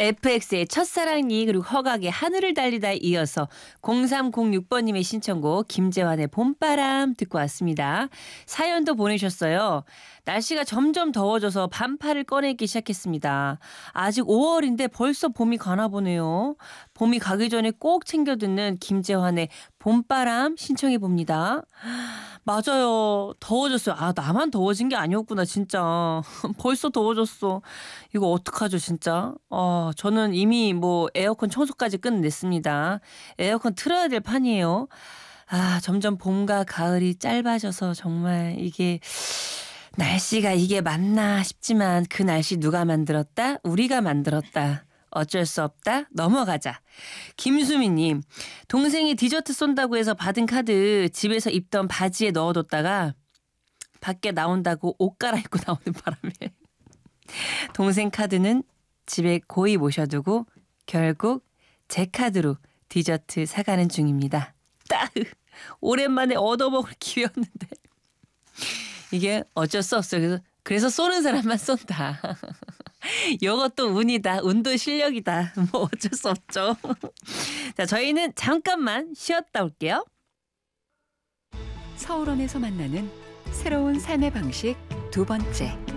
FX의 첫사랑이 그리고 허각의 하늘을 달리다에 이어서 0306번님의 신청곡 김재환의 봄바람 듣고 왔습니다. 사연도 보내셨어요. 날씨가 점점 더워져서 반팔을 꺼내기 시작했습니다. 아직 5월인데 벌써 봄이 가나 보네요. 봄이 가기 전에 꼭 챙겨 듣는 김재환의 봄바람 신청해 봅니다. 맞아요. 더워졌어요. 아, 나만 더워진 게 아니었구나, 진짜. 벌써 더워졌어. 이거 어떡하죠, 진짜? 저는 이미 에어컨 청소까지 끝냈습니다. 에어컨 틀어야 될 판이에요. 아, 점점 봄과 가을이 짧아져서 정말 이게 날씨가 이게 맞나 싶지만 그 날씨 누가 만들었다? 우리가 만들었다. 어쩔 수 없다. 넘어가자. 김수미님, 동생이 디저트 쏜다고 해서 받은 카드 집에서 입던 바지에 넣어뒀다가 밖에 나온다고 옷 갈아입고 나오는 바람에 동생 카드는 집에 고이 모셔두고 결국 제 카드로 디저트 사가는 중입니다. 따으, 오랜만에 얻어먹을 기회였는데 이게 어쩔 수 없어요. 그래서 쏘는 사람만 쏜다. 이것도 운이다. 운도 실력이다. 어쩔 수 없죠. 자, 저희는 잠깐만 쉬었다 올게요. 서울원에서 만나는 새로운 삶의 방식 두 번째.